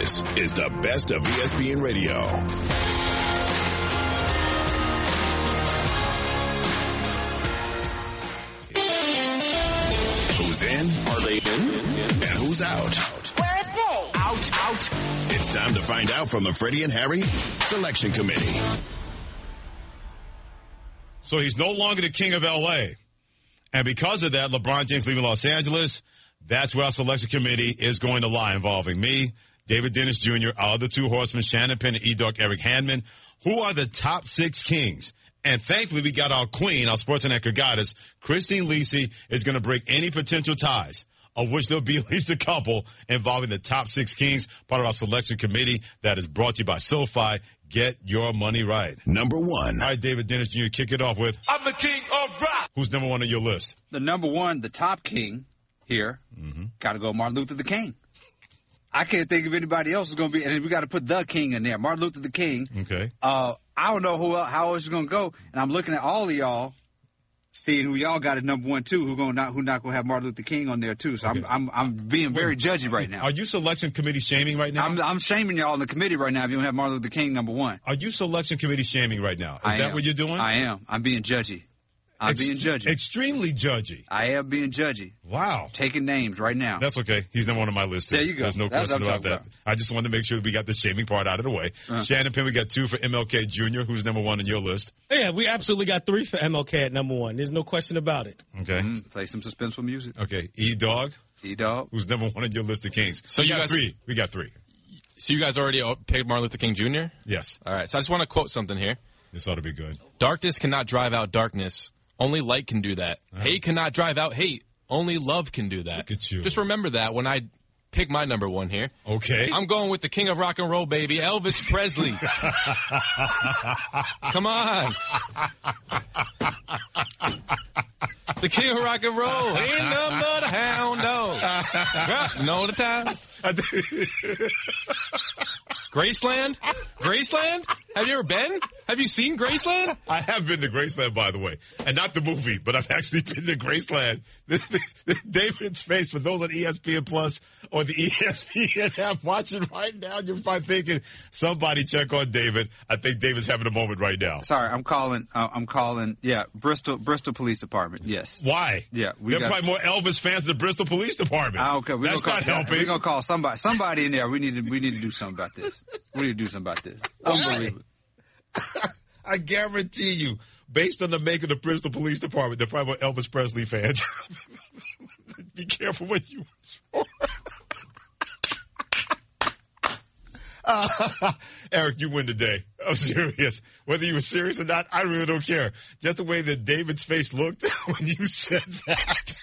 This is the best of ESPN Radio. Who's in? Are they in? And who's out? Where are they? Out. It's time to find out from the Freddie and Harry Selection Committee. So he's no longer the king of L.A. And because of that, LeBron James leaving Los Angeles, that's where our selection committee is going to lie, involving me, David Dennis Jr., our other two horsemen, Shannon Penn and E-Dog Eric Handman. Who are the top 6 kings? And thankfully, we got our queen, our sports anchor goddess, Christine Lisi, is going to break any potential ties, of which there'll be at least a couple, involving the top 6 kings, part of our selection committee that is brought to you by SoFi. Get your money right. Number 1. All right, David Dennis Jr., kick it off with, I'm the king of rock. Who's number 1 on your list? The number 1, the top king here, got to go Martin Luther the King. I can't think of anybody else is going to be, and we got to put the king in there, Martin Luther the King. Okay. I don't know how else is going to go, and I'm looking at all of y'all, seeing who y'all got at number 1 too, who not going to have Martin Luther King on there too. So okay. I'm being very judgy right now. Are you selection committee shaming right now? I'm shaming y'all in the committee right now if you don't have Martin Luther King number 1. Are you selection committee shaming right now? Is that what you're doing? I am. I'm being judgy. I'm being judgy. Extremely judgy. I am being judgy. Wow. Taking names right now. That's okay. He's number 1 on my list, too. There you go. There's no question about that. I just wanted to make sure we got the shaming part out of the way. Shannon Penn, we got 2 for MLK Jr., who's number 1 on your list. Yeah, we absolutely got 3 for MLK at number 1. There's no question about it. Okay. Play some suspenseful music. Okay. E-Dog. E-Dog. Who's number 1 on your list of kings. So you guys, 3. We got 3. So you guys already picked Martin Luther King Jr.? Yes. All right. So I just want to quote something here. This ought to be good. Darkness cannot drive out darkness. Only light can do that. Hate cannot drive out hate. Only love can do that. Look at you. Just remember that when I pick my number 1 here. Okay. I'm going with the king of rock and roll, baby, Elvis Presley. Come on. The king of rock and roll. Ain't nothing but a hound dog. Know the time. Graceland? Graceland? Have you ever been? Have you seen Graceland? I have been to Graceland, by the way. And not the movie, but I've actually been to Graceland. David's face, for those on ESPN Plus or the ESPN app watching right now, you're probably thinking, somebody check on David. I think David's having a moment right now. Sorry, I'm calling, Bristol Police Department, yes. Why? Yeah. There are probably more Elvis fans than the Bristol Police Department. Okay, That's not helping. We're going to call somebody in there. We need to do something about this. Unbelievable. I guarantee you, based on the make of the Bristol Police Department, they're probably more Elvis Presley fans. Be careful what you wish for. Eric, you win today. I'm serious. Whether you were serious or not, I really don't care. Just the way that David's face looked when you said that.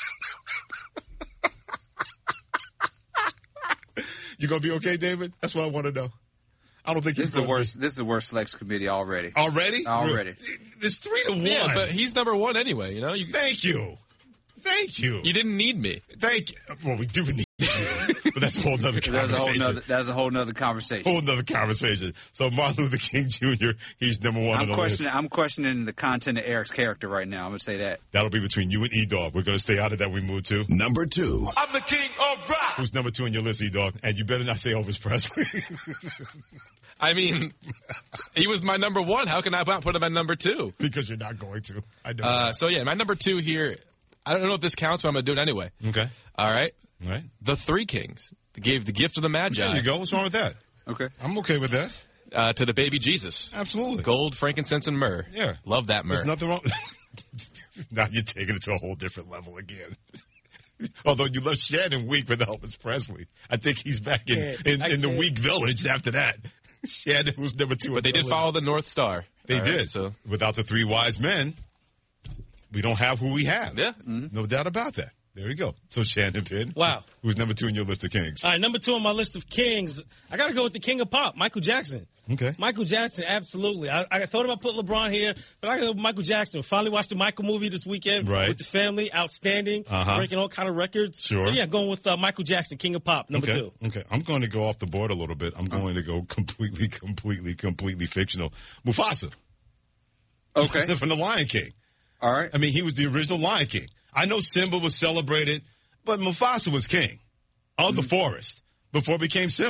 You gonna be okay, David? That's what I want to know. I don't think this is the worst. This is the worst selection committee already. Already? It's 3-1. Yeah, but he's number 1 anyway. You know. Thank you. You didn't need me. Thank you. Well, we do need you, but that's a whole nother conversation. That's a whole nother conversation. So Martin Luther King Jr., he's number 1 on the list. I'm questioning the content of Eric's character right now. I'm going to say that. That'll be between you and E-Dog. We're going to stay out of that. We move to number 2. I'm the king of rock. Who's number 2 on your list, E-Dog? And you better not say Elvis Presley. I mean, he was my number 1. How can I not put him at number 2? Because you're not going to. I know. So, yeah, my number 2 here, I don't know if this counts, but I'm going to do it anyway. Okay. All right. Right. The 3 kings gave the gift of the Magi. There you go. What's wrong with that? Okay. I'm okay with that. To the baby Jesus. Absolutely. Gold, frankincense, and myrrh. Yeah. Love that myrrh. There's nothing wrong. Now you're taking it to a whole different level again. Although you left Shannon weak with Elvis Presley. I think he's back in the weak village after that. Shannon was number 2. But they did follow the North Star. They did. So without the 3 wise men, we don't have who we have. Yeah. Mm-hmm. No doubt about that. There you go. So Shannon Penn. Wow. Who's number 2 on your list of kings? All right, number 2 on my list of kings, I got to go with the king of pop, Michael Jackson. Okay. Michael Jackson, absolutely. I thought about putting LeBron here, but I got to go with Michael Jackson. Finally watched the Michael movie this weekend with the family. Outstanding. Breaking all kind of records. Sure. So, yeah, going with Michael Jackson, king of pop, number 2. Okay. I'm going to go off the board a little bit. I'm going to go completely fictional. Mufasa. Okay. From the Lion King. All right. I mean, he was the original Lion King. I know Simba was celebrated, but Mufasa was king of the forest before it became Simba.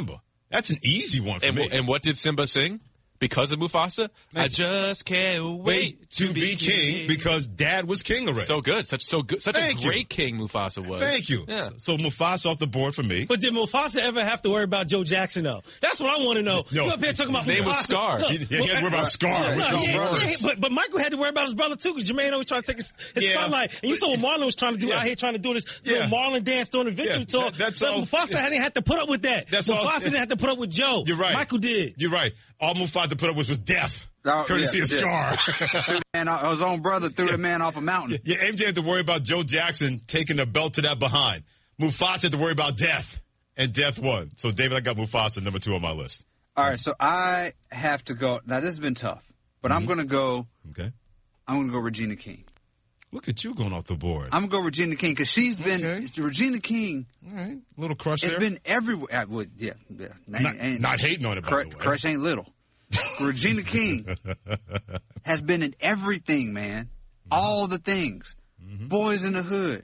That's an easy one for me. And what did Simba sing? Because of Mufasa? I just can't wait to be king because Dad was king already. So good. Such a great king Mufasa was. Thank you. Yeah. So Mufasa off the board for me. But did Mufasa ever have to worry about Joe Jackson, though? That's what I want to know. No. You up here talking about His name Mufasa. was Scar. Look, He had to worry about Scar. But Michael had to worry about his brother, too, because Jermaine always trying to take his spotlight. And you saw what Marlon was trying to do out here, trying to do this little Marlon dance during the victory tour. That's all. Mufasa didn't have to put up with that. Mufasa didn't have to put up with Joe. You're right. Michael did. You're right. All Mufasa to put up was death. Courtesy of Scar. And his own brother threw the man off a mountain. Yeah, MJ had to worry about Joe Jackson taking the belt to that behind. Mufasa had to worry about death, and death won. So, David, I got Mufasa number 2 on my list. All right, so I have to go. Now, this has been tough, but I'm going to go. Okay. I'm going to go Regina King. Look at you going off the board. I'm going to go Regina King because she's been Regina King. All right, little crush there. It's been everywhere. Not hating on it, by the way. Crush ain't little. Regina King has been in everything, man. All the things. Boys in the Hood.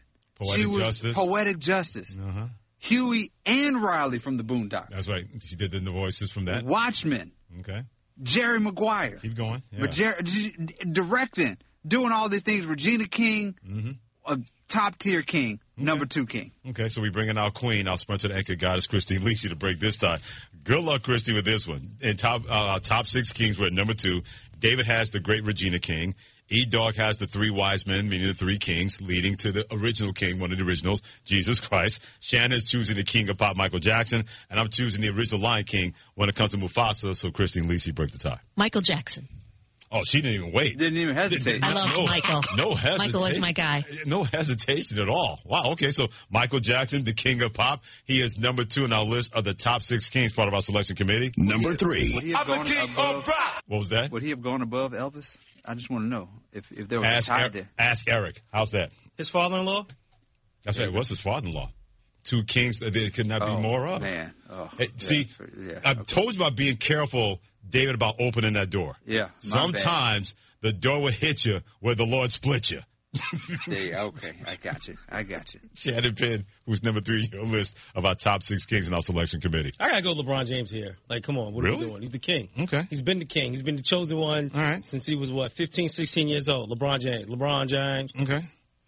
Poetic Justice. Huey and Riley from the Boondocks. That's right. She did the voices from that. Watchmen. Okay. Jerry Maguire. Keep going. Yeah. But directing, doing all these things. Regina King, a top-tier king, number 2 king. Okay, so we bring in our queen, our sponsor, anchor goddess, Christine Lisi, to break this tie. Good luck, Christy, with this one. In top 6 kings, we're at number 2. David has the great Regina King. E-Dog has the 3 wise men, meaning the 3 kings, leading to the original king, one of the originals, Jesus Christ. Shannon's choosing the king of pop, Michael Jackson. And I'm choosing the original Lion King when it comes to Mufasa, so Christine Lisi break the tie. Michael Jackson. Oh, she didn't even wait. Didn't even hesitate. I love Michael. No hesitation. Michael is my guy. No hesitation at all. Wow. Okay. So Michael Jackson, the king of pop, he is number 2 in our list of the top 6 kings, part of our selection committee. Number 3. I'm the king of rock. What was that? Would he have gone above Elvis? I just want to know if there was a tie there. Ask Eric. How's that? His father-in-law? That's right. What's his father-in-law? 2 kings that there could not be more of. Man. Hey, see, I've told you about being careful, David, about opening that door. Yeah. Sometimes the door will hit you where the Lord split you. Okay. I got you. Shannon Penn, who's number 3 on your list of our top 6 kings in our selection committee. I got to go LeBron James here. Like, come on. What are we doing? He's the king. Okay. He's been the king. He's been the chosen one since he was, 15, 16 years old. LeBron James. Okay.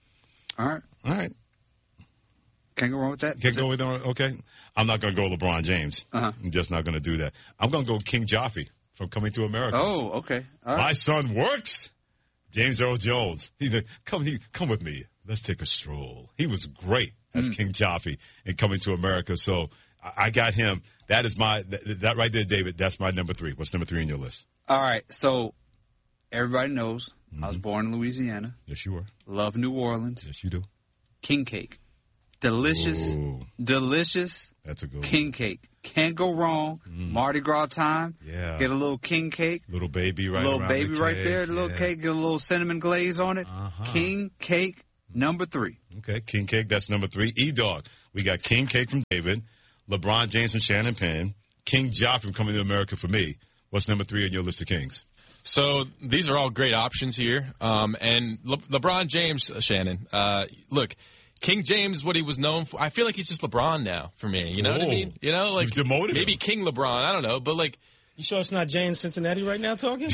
All right. Can't go wrong with that. Can't go with that. Okay. I'm not going to go LeBron James. I'm just not going to do that. I'm going to go King Joffrey from Coming to America. Oh, okay. All right. My son works. James Earl Jones. He's like, come with me. Let's take a stroll. He was great as King Joffrey in Coming to America. So I got him. That is that right there, David. That's my number 3. What's number 3 on your list? All right. So everybody knows I was born in Louisiana. Yes, you were. Love New Orleans. Yes, you do. King cake. Delicious. Ooh. Delicious. That's a good king one. cake. Can't go wrong. Mardi Gras time. Yeah. Get a little king cake. Little baby right Little around baby the right cake. there. The little cake. Get a little cinnamon glaze on it. King cake number 3. Okay, king cake. That's number 3. E-Dog. We got king cake from David. LeBron James from Shannon Penn. King Joffrey from Coming to America for me. What's number 3 on your list of kings? So these are all great options here. And LeBron James, Shannon, look, King James, what he was known for, I feel like he's just LeBron now for me. You know what I mean? You know, like you've demoted maybe him. King LeBron. I don't know, but like. You sure it's not James Cincinnati right now talking?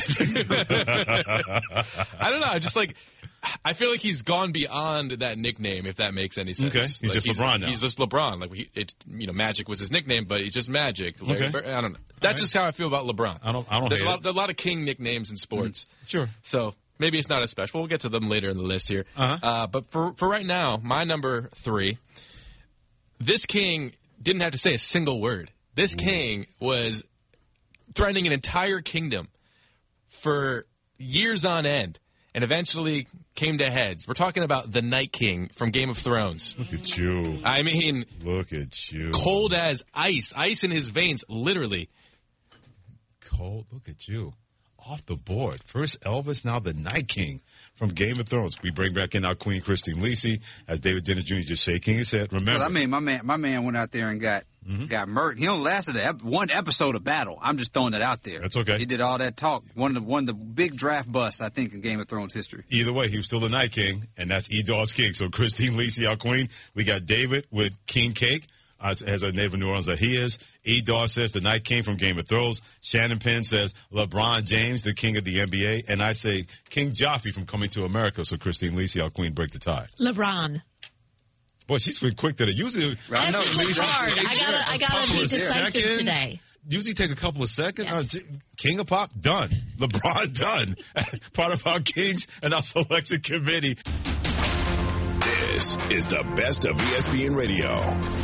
I don't know. I just like. I feel like he's gone beyond that nickname, if that makes any sense. Okay, he's just LeBron now. He's just LeBron. Like Magic was his nickname, but he's just Magic. Okay. I don't know. That's just how I feel about LeBron. I don't. There's a lot of king nicknames in sports. Sure. So maybe it's not as special. We'll get to them later in the list here. But for right now, my number 3. This king didn't have to say a single word. This king was threatening an entire kingdom for years on end, and eventually came to heads. We're talking about the Night King from Game of Thrones. Look at you. I mean, look at you. Cold as ice in his veins, literally. Cold. Look at you. Off the board. First Elvis, now the Night King from Game of Thrones. We bring back in our Queen Christine Lisi, as David Dennis Jr. just shaking his head. Remember, I mean, my man went out there and got murdered. He only lasted one episode of battle. I'm just throwing that out there. That's okay. He did all that talk. One of the big draft busts, I think, in Game of Thrones history. Either way, he was still the Night King, and that's E-Dog's king. So Christine Lisi, our queen. We got David with King Cake. as a native of New Orleans that he is. E. Daw says the Night King from Game of Thrones. Shannon Penn says LeBron James, the king of the NBA. And I say King Joffrey from Coming to America. So Christine Lisi, our queen, break the tie. LeBron. Boy, she's been quick to the usually. I know it's hard. I gotta be decisive today. Usually take a couple of seconds. Yes. King of Pop, done. LeBron, done. Part of our Kings and our selection committee. This is the best of ESPN Radio.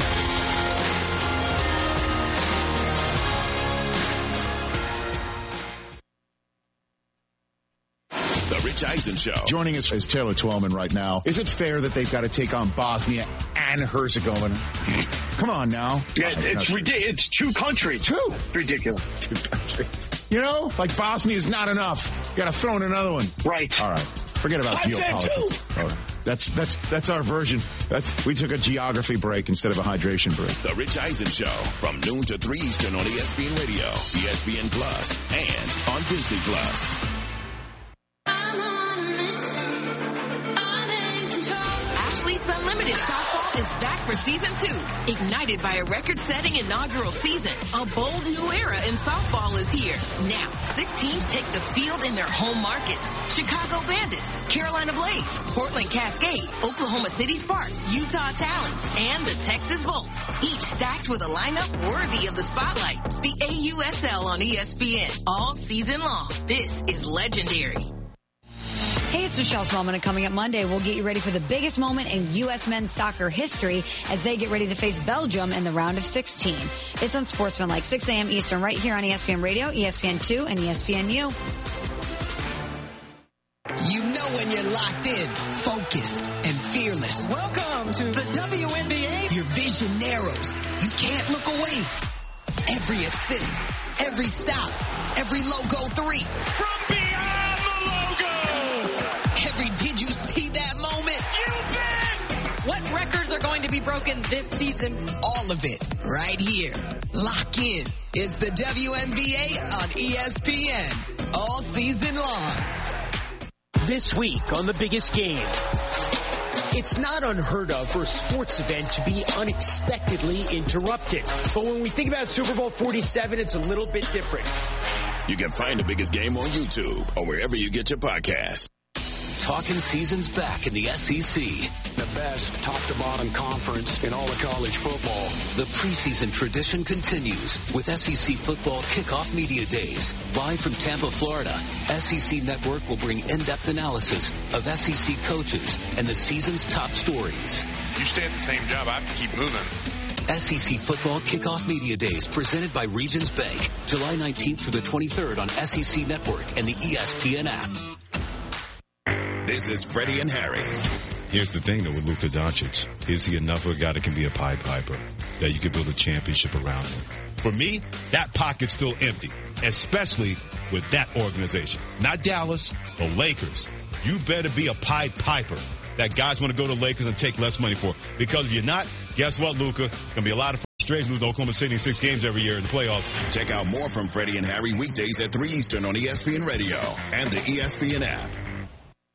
The Rich Eisen Show. Joining us is Taylor Twellman right now. Is it fair that they've got to take on Bosnia and Herzegovina? Come on now. Yeah, it's ridiculous. It's two countries. Two? Ridiculous. Two countries. You know, like Bosnia is not enough. Got to throw in another one. Right. All right. Forget about geopolitics. All right. That's our version. We took a geography break instead of a hydration break. The Rich Eisen Show from noon to 3 Eastern on ESPN Radio, ESPN Plus, and on Disney Plus. Athletes Unlimited Softball is back for season 2. Ignited by a record-setting inaugural season, a bold new era in softball is here. Now, 6 teams take the field in their home markets. Chicago Bandits, Carolina Blaze, Portland Cascade, Oklahoma City Sparks, Utah Talons, and the Texas Volts. Each stacked with a lineup worthy of the spotlight. The AUSL on ESPN all season long. This is legendary. Hey, it's Michelle Smallman, and coming up Monday, we'll get you ready for the biggest moment in U.S. men's soccer history as they get ready to face Belgium in the round of 16. It's on Sportsmanlike, 6 a.m. Eastern, right here on ESPN Radio, ESPN2, and ESPNU. You know when you're locked in, focused, and fearless. Welcome to the WNBA. Your vision narrows. You can't look away. Every assist, every stop, every logo 3. From beyond the logo. Did you see that moment? You bet! What records are going to be broken this season? All of it, right here. Lock in. It's the WNBA on ESPN. All season long. This week on The Biggest Game. It's not unheard of for a sports event to be unexpectedly interrupted. But when we think about Super Bowl 47, it's a little bit different. You can find The Biggest Game on YouTube or wherever you get your podcasts. Talking season's back in the SEC. The best top-to-bottom conference in all of college football. The preseason tradition continues with SEC Football Kickoff Media Days. Live from Tampa, Florida, SEC Network will bring in-depth analysis of SEC coaches and the season's top stories. You stay at the same job, I have to keep moving. SEC Football Kickoff Media Days presented by Regions Bank. July 19th through the 23rd on SEC Network and the ESPN app. This is Freddie and Harry. Here's the thing, though, with Luka Doncic. Is he enough of a guy that can be a Pied Piper, that you can build a championship around him? For me, that pocket's still empty, especially with that organization. Not Dallas, the Lakers. You better be a Pied Piper that guys want to go to Lakers and take less money for. Because if you're not, guess what, Luka? It's going to be a lot of straight losing to Oklahoma City in 6 games every year in the playoffs. Check out more from Freddie and Harry weekdays at 3 Eastern on ESPN Radio and the ESPN app.